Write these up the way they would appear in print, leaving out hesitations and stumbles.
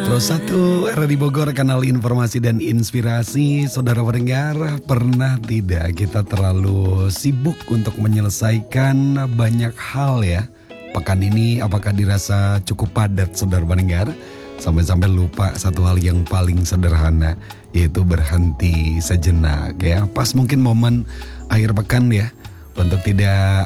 101 Radio Bogor, kanal informasi dan inspirasi. Saudara pendengar, pernah tidak kita terlalu sibuk untuk menyelesaikan banyak hal ya? Pekan ini apakah dirasa cukup padat saudara pendengar? Sampai-sampai lupa satu hal yang paling sederhana, yaitu berhenti sejenak ya. Pas mungkin momen akhir pekan ya, untuk tidak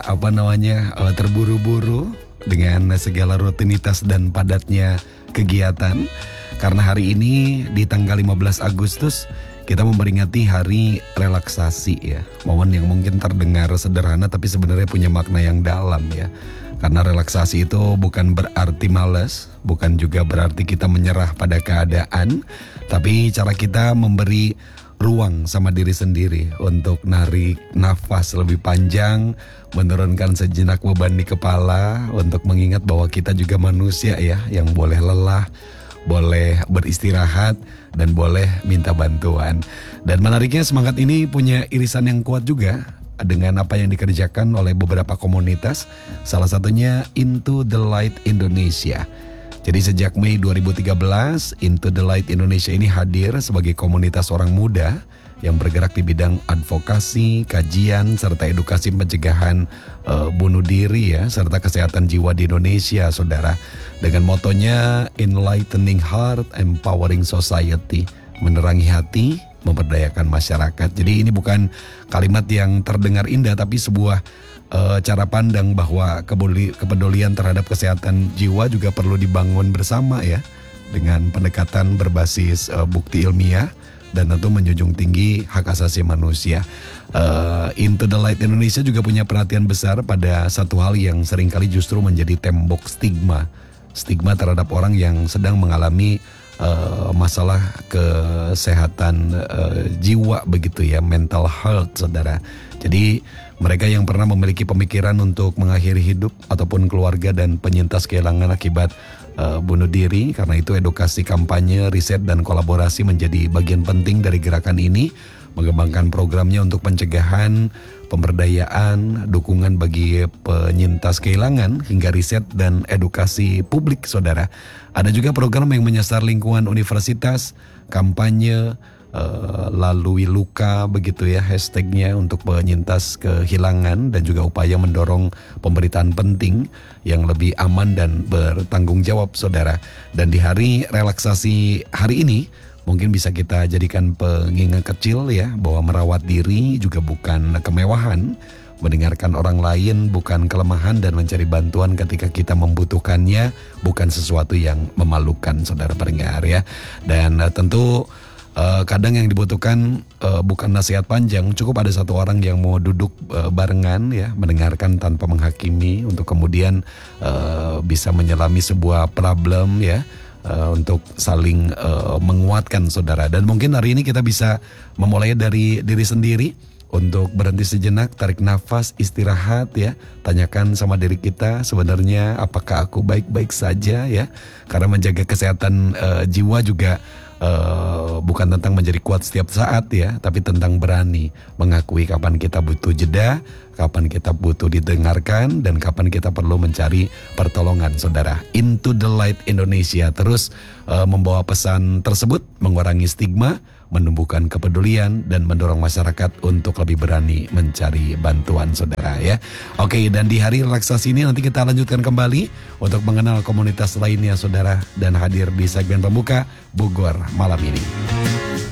terburu-buru dengan segala rutinitas dan padatnya kegiatan. Karena hari ini di tanggal 15 Agustus kita memperingati hari relaksasi ya. Momen yang mungkin terdengar sederhana tapi sebenarnya punya makna yang dalam ya. Karena relaksasi itu bukan berarti malas, bukan juga berarti kita menyerah pada keadaan, tapi cara kita memberi ruang sama diri sendiri untuk narik nafas lebih panjang, menurunkan sejenak beban di kepala, untuk mengingat bahwa kita juga manusia ya, yang boleh lelah, boleh beristirahat, dan boleh minta bantuan. Dan menariknya semangat ini punya irisan yang kuat juga dengan apa yang dikerjakan oleh beberapa komunitas, salah satunya Into the Light Indonesia. Jadi sejak Mei 2013, Into the Light Indonesia ini hadir sebagai komunitas orang muda yang bergerak di bidang advokasi, kajian, serta edukasi pencegahan bunuh diri ya, serta kesehatan jiwa di Indonesia, saudara. Dengan motonya Enlightening Heart, Empowering Society, menerangi hati, memberdayakan masyarakat. Jadi ini bukan kalimat yang terdengar indah, tapi sebuah cara pandang bahwa kepedulian terhadap kesehatan jiwa juga perlu dibangun bersama ya, dengan pendekatan berbasis bukti ilmiah dan tentu menjunjung tinggi hak asasi manusia. Into the Light Indonesia juga punya perhatian besar pada satu hal yang seringkali justru menjadi tembok stigma terhadap orang yang sedang mengalami masalah kesehatan jiwa begitu ya, mental health, saudara. Jadi mereka yang pernah memiliki pemikiran untuk mengakhiri hidup ataupun keluarga dan penyintas kehilangan akibat bunuh diri. Karena itu edukasi, kampanye, riset, dan kolaborasi menjadi bagian penting dari gerakan ini. Mengembangkan programnya untuk pencegahan, pemberdayaan, dukungan bagi penyintas kehilangan, hingga riset dan edukasi publik, saudara. Ada juga program yang menyasar lingkungan universitas, kampanye, lalui luka begitu ya hashtagnya, untuk penyintas kehilangan, dan juga upaya mendorong pemberitaan penting yang lebih aman dan bertanggung jawab, saudara. Dan di hari relaksasi hari ini mungkin bisa kita jadikan pengingat kecil ya, bahwa merawat diri juga bukan kemewahan, mendengarkan orang lain bukan kelemahan, dan mencari bantuan ketika kita membutuhkannya bukan sesuatu yang memalukan, saudara pendengar ya. Dan tentu kadang yang dibutuhkan bukan nasihat panjang, cukup ada satu orang yang mau duduk barengan ya, mendengarkan tanpa menghakimi, untuk kemudian bisa menyelami sebuah problem ya, untuk saling menguatkan, saudara. Dan mungkin hari ini kita bisa memulai dari diri sendiri, untuk berhenti sejenak, tarik nafas, istirahat ya. Tanyakan sama diri kita, sebenarnya apakah aku baik-baik saja ya. Karena menjaga kesehatan jiwa juga bukan tentang menjadi kuat setiap saat ya, tapi tentang berani mengakui kapan kita butuh jeda, kapan kita butuh didengarkan, dan kapan kita perlu mencari pertolongan, saudara. Into the Light Indonesia terus membawa pesan tersebut, mengurangi stigma, menumbuhkan kepedulian, dan mendorong masyarakat untuk lebih berani mencari bantuan, saudara ya. Oke, dan di hari relaksasi ini nanti kita lanjutkan kembali untuk mengenal komunitas lainnya, saudara, dan hadir di segmen pembuka Bogor malam ini.